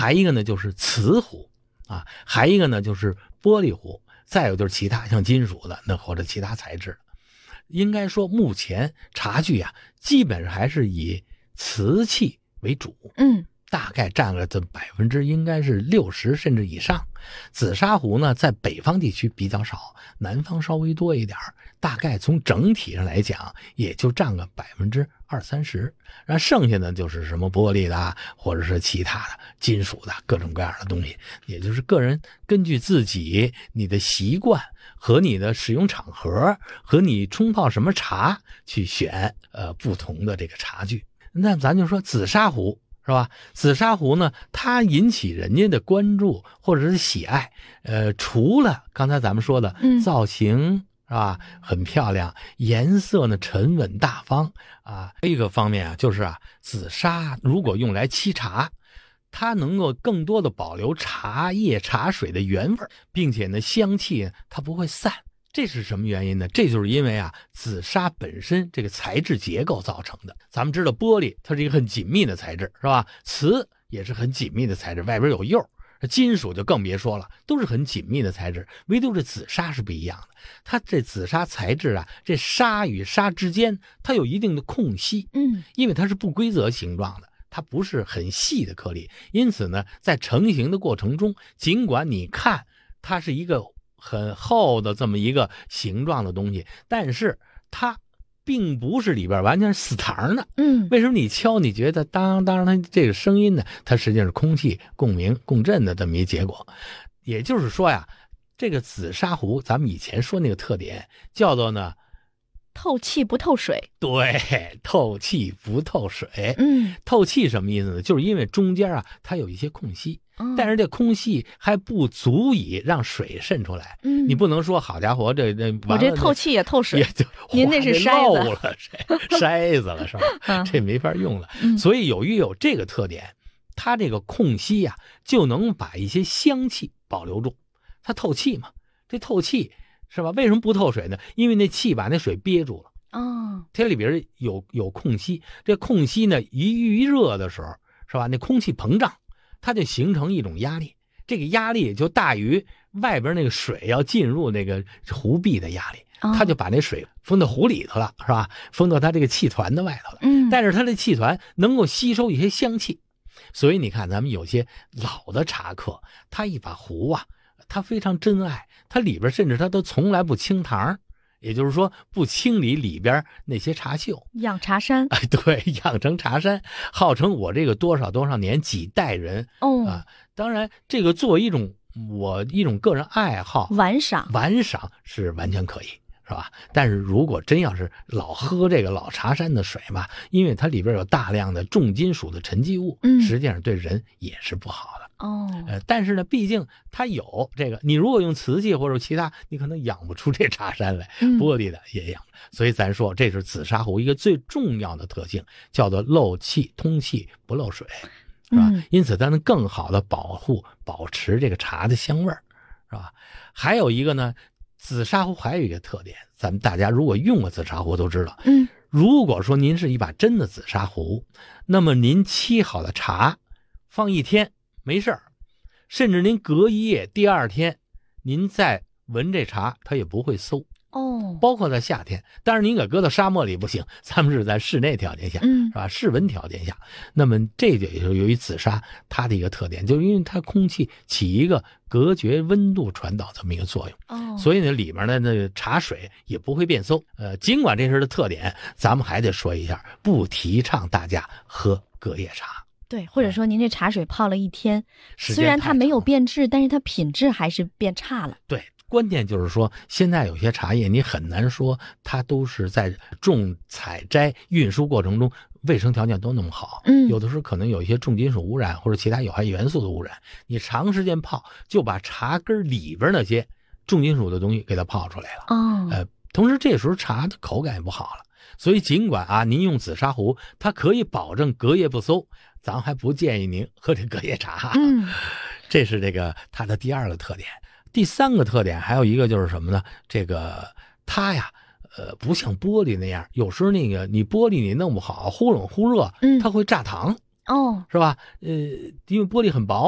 还一个呢就是瓷壶啊，还一个呢就是玻璃壶，再有就是其他像金属的那或者其他材质。应该说目前茶具啊基本上还是以瓷器为主，大概占了这60%应该是60%甚至以上。紫砂壶呢在北方地区比较少，南方稍微多一点，大概从整体上来讲也就占个20-30%，然后剩下的就是什么玻璃的或者是其他的金属的各种各样的东西，也就是个人根据自己你的习惯和你的使用场合和你冲泡什么茶去选不同的这个茶具。那咱就说紫砂壶是吧？紫砂壶呢，它引起人家的关注或者是喜爱，除了刚才咱们说的造型是吧，很漂亮，颜色呢沉稳大方啊。这个方面啊，就是紫砂如果用来沏茶，它能够更多的保留茶叶茶水的原味，并且呢香气它不会散。这是什么原因呢？这就是因为紫砂本身这个材质结构造成的。咱们知道玻璃它是一个很紧密的材质是吧？瓷也是很紧密的材质，外边有釉，金属就更别说了，都是很紧密的材质，唯独这紫砂是不一样的。它这紫砂材质这砂与砂之间它有一定的空隙，因为它是不规则形状的，它不是很细的颗粒，因此呢在成型的过程中，尽管你看它是一个很厚的这么一个形状的东西，但是它并不是里边完全是死糖的。为什么你敲你觉得当当它这个声音呢？它实际上是空气共鸣共振的这么一结果。也就是说这个紫砂壶咱们以前说那个特点叫做呢透气不透水。 对，透气不透水。透气什么意思呢？就是因为中间它有一些空隙，但是这空隙还不足以让水渗出来。你不能说好家伙我这透气也透水，您那是筛子了，筛子了是吧？这没法用了。所以有这个特点，它这个空隙就能把一些香气保留住。它透气嘛，这透气是吧？为什么不透水呢？因为那气把那水憋住了。它里边有空隙，这空隙呢一遇热的时候是吧？那空气膨胀，它就形成一种压力，这个压力就大于外边那个水要进入那个壶壁的压力，它就把那水封到壶里头了是吧？封到它这个气团的外头了。但是它的气团能够吸收一些香气，所以你看咱们有些老的茶客，他一把壶他非常珍爱，他里边甚至他都从来不清糖，也就是说不清理里边那些茶锈， 养茶山。 对，养成茶山，号称我这个多少多少年几代人。当然这个作为一种个人爱好玩赏是完全可以是吧？但是如果真要是老喝这个老茶山的水吧，因为它里边有大量的重金属的沉积物，实际上对人也是不好的。但是呢，毕竟它有这个，你如果用瓷器或者其他，你可能养不出这茶山来，玻璃的也养。所以咱说这是紫砂壶一个最重要的特性，叫做漏气通气不漏水，是吧？因此它能更好的保持这个茶的香味儿，是吧？还有一个呢，紫砂壶还有一个特点，咱们大家如果用过紫砂壶都知道，如果说您是一把真的紫砂壶，那么您沏好的茶放一天没事儿，甚至您隔一夜第二天您再闻这茶它也不会馊。包括在夏天，当然您给搁到沙漠里不行，咱们是在室内条件下，是吧？室温条件下，那么这就也是由于紫砂它的一个特点，就是因为它空气起一个隔绝温度传导这么一个作用，所以呢里面的那个茶水也不会变馊。尽管这是的特点，咱们还得说一下，不提倡大家喝隔夜茶。 对，或者说您这茶水泡了一天，虽然它没有变质，但是它品质还是变差了。 对。关键就是说，现在有些茶叶你很难说它都是在种采摘运输过程中卫生条件都那么好，有的时候可能有一些重金属污染或者其他有害元素的污染，你长时间泡就把茶根里边那些重金属的东西给它泡出来了。同时这时候茶的口感也不好了，所以尽管您用紫砂壶，它可以保证隔夜不馊，咱还不建议您喝这隔夜茶。这是这个它的第二个特点。第三个特点还有一个就是什么呢？这个它不像玻璃那样，有时候那个你玻璃你弄不好，忽冷忽热，它会炸膛，是吧？因为玻璃很薄，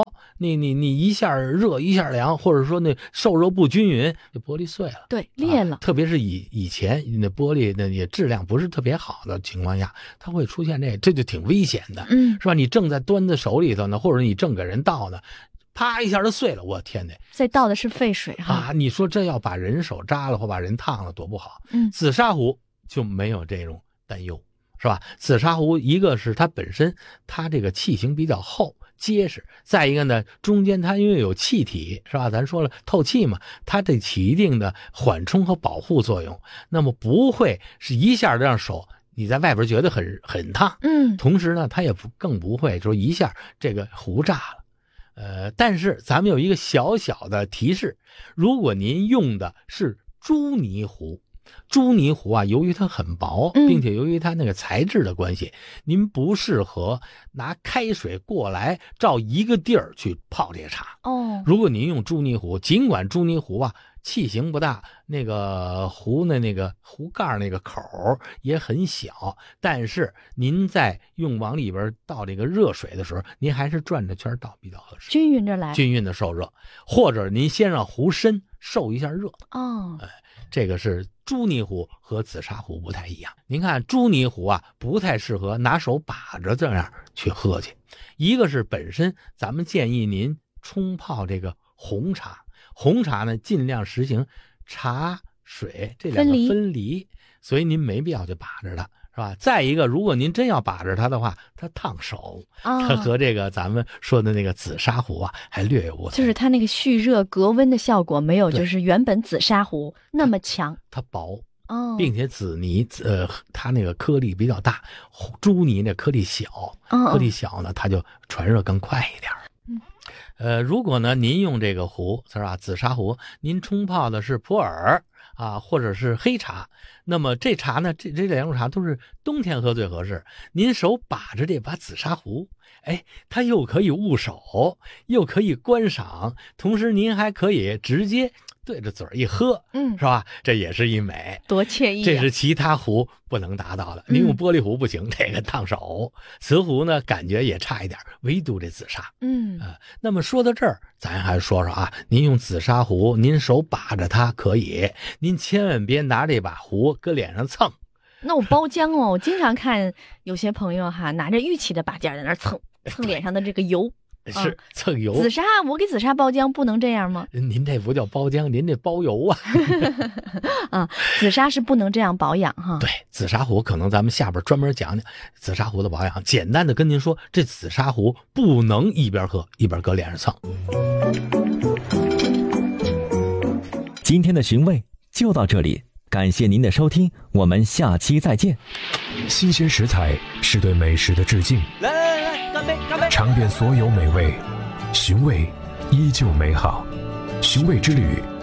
你一下热一下凉，或者说那受热不均匀，这玻璃碎了， 对，裂了。 特别是以前那玻璃那也质量不是特别好的情况下，它会出现这就挺危险的，是吧？你正在端在手里头呢，或者你正给人倒呢，啪一下就碎了，我天哪！ 再倒的是沸水哈你说这要把人手扎了或把人烫了多不好。紫砂壶就没有这种担忧，是吧？紫砂壶一个是它本身它这个器型比较厚结实，再一个呢，中间它因为有气体，是吧？咱说了透气嘛，它得起一定的缓冲和保护作用，那么不会是一下让手你在外边觉得很烫，同时呢，它也更不会说一下这个壶炸了。但是咱们有一个小小的提示，如果您用的是朱泥壶，朱泥壶啊，由于它很薄，并且由于它那个材质的关系，您不适合拿开水过来照一个地儿去泡这个茶。如果您用朱泥壶，尽管朱泥壶啊器型不大，那个壶的那个壶盖那个口也很小，但是您在往里边倒这个热水的时候，您还是转着圈倒比较合适， 均匀着来， 均匀的受热，或者您先让壶身受一下热。这个是朱泥壶和紫砂壶不太一样。您看朱泥壶啊，不太适合拿手把着这样去喝去。一个是本身咱们建议您冲泡这个红茶，红茶呢尽量实行茶水这两个分离，所以您没必要去把着它，是吧？再一个，如果您真要把着它的话，它烫手，它和这个咱们说的那个紫砂壶啊还略有不同， 就是它那个蓄热隔温的效果没有就是原本紫砂壶那么强， 它薄。并且紫泥它那个颗粒比较大，朱泥那颗粒小，颗粒小呢它就传热更快一点。如果呢您用这个壶是吧，紫砂壶，您冲泡的是普洱或者是黑茶，那么这茶呢这两种茶都是冬天喝最合适。您手把着这把紫砂壶，它又可以捂手，又可以观赏，同时您还可以直接对着嘴一喝，是吧？这也是一美， 多惬意这是其他壶不能达到的。您用玻璃壶不行，这个烫手。瓷壶呢，感觉也差一点，唯独这紫砂。那么说到这儿，咱还说说您用紫砂壶，您手把着它可以，您千万别拿这把壶搁脸上蹭。 那我包浆我经常看有些朋友拿着玉器的把件在那蹭脸上的这个油。 是蹭油。 紫砂，我给紫砂包浆不能这样吗？ 您这不叫包浆，您这包油啊。 紫砂是不能这样保养哈。 对，紫砂壶可能咱们下边专门讲讲紫砂壶的保养。简单的跟您说，这紫砂壶不能一边喝一边搁脸上蹭。 今天的寻味就到这里，感谢您的收听，我们下期再见。 新鲜食材是对美食的致敬。 来，干杯！ 尝遍所有美味，寻味依旧美好。寻味之旅，